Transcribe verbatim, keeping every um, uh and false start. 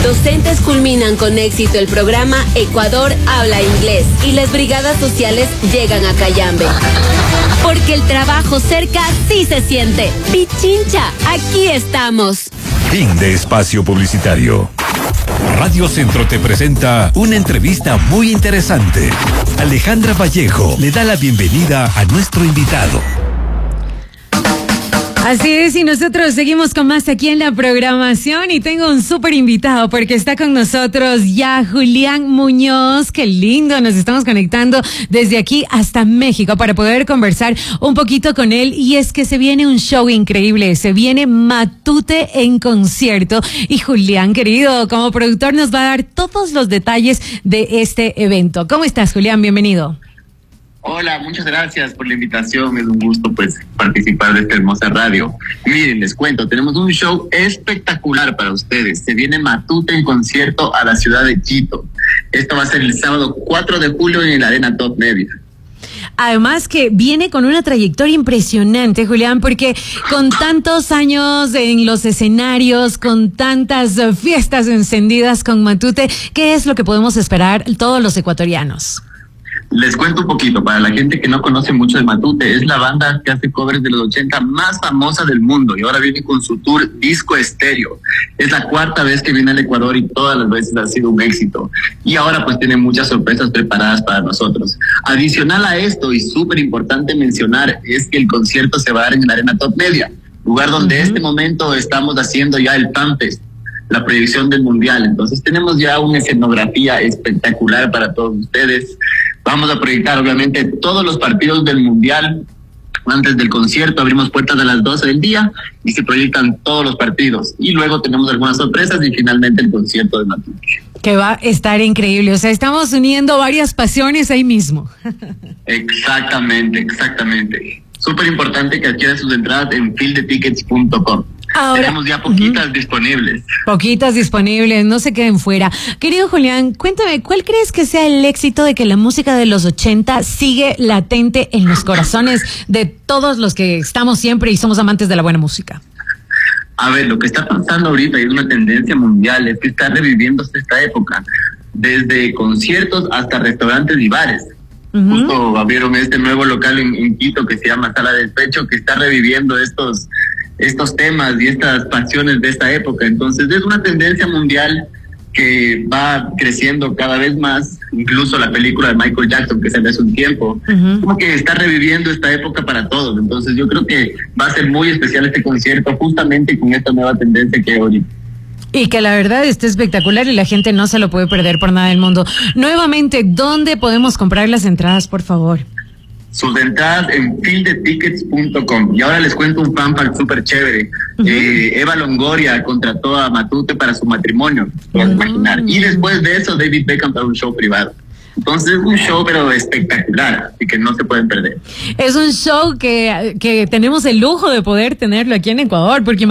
Docentes culminan con éxito el programa Ecuador Habla Inglés y las brigadas sociales llegan a Cayambe. Porque el trabajo cerca sí se siente. Pichincha, aquí estamos. Fin de espacio publicitario. Radio Centro te presenta una entrevista muy interesante. Alejandra Vallejo le da la bienvenida a nuestro invitado. Así es, y nosotros seguimos con más aquí en la programación y tengo un súper invitado porque está con nosotros ya Julián Muñoz. Qué lindo, nos estamos conectando desde aquí hasta México para poder conversar un poquito con él, y es que se viene un show increíble, se viene Matute en concierto y Julián, querido, como productor nos va a dar todos los detalles de este evento. ¿Cómo estás, Julián? Bienvenido. Hola, muchas gracias por la invitación, es un gusto pues participar de esta hermosa radio. Miren, les cuento, tenemos un show espectacular para ustedes. Se viene Matute en concierto a la ciudad de Quito. Esto va a ser el sábado cuatro de julio en la Arena Top Media. Además que viene con una trayectoria impresionante, Julián, porque con tantos años en los escenarios, con tantas fiestas encendidas con Matute, ¿qué es lo que podemos esperar todos los ecuatorianos? Les cuento un poquito, para la gente que no conoce mucho de Matute, es la banda que hace covers de los ochenta más famosa del mundo y ahora viene con su tour Disco Estéreo. Es la cuarta vez que viene al Ecuador y todas las veces ha sido un éxito. Y ahora pues tiene muchas sorpresas preparadas para nosotros. Adicional a esto, y súper importante mencionar, es que el concierto se va a dar en la Arena Top Media, lugar donde en uh-huh. este momento estamos haciendo ya el FanFest, la proyección del Mundial. Entonces tenemos ya una escenografía espectacular para todos ustedes. Vamos a proyectar obviamente todos los partidos del Mundial. Antes del concierto abrimos puertas a las doce del día y se proyectan todos los partidos. Y luego tenemos algunas sorpresas y finalmente el concierto de Matute. Que va a estar increíble. O sea, estamos uniendo varias pasiones ahí mismo. Exactamente, exactamente. Súper importante que adquieran sus entradas en field the tickets punto com. Ahora, tenemos ya poquitas uh-huh. disponibles. Poquitas disponibles, no se queden fuera. Querido Julián, cuéntame, ¿cuál crees que sea el éxito de que la música de los ochenta sigue latente en los corazones de todos los que estamos siempre y somos amantes de la buena música? A ver, lo que está pasando ahorita y es una tendencia mundial, es que está reviviéndose esta época, desde conciertos hasta restaurantes y bares. Uh-huh. Justo abrieron este nuevo local en, en Quito que se llama Sala de Despecho, que está reviviendo estos... estos temas y estas pasiones de esta época. Entonces es una tendencia mundial que va creciendo cada vez más. Incluso la película de Michael Jackson que salió hace un tiempo, uh-huh. como que está reviviendo esta época para todos. Entonces yo creo que va a ser muy especial este concierto justamente con esta nueva tendencia que hay ahorita. Y que la verdad está espectacular y la gente no se lo puede perder por nada del mundo. Nuevamente, ¿dónde podemos comprar las entradas, por favor? Sus entradas en field the tickets punto com. Y ahora les cuento un fan fact súper chévere. Uh-huh. eh, Eva Longoria contrató a Matute para su matrimonio, puedes uh-huh. imaginar. Y después de eso, David Beckham para un show privado. Entonces es un show pero espectacular, así que no se pueden perder. Es un show que, que tenemos el lujo de poder tenerlo aquí en Ecuador, porque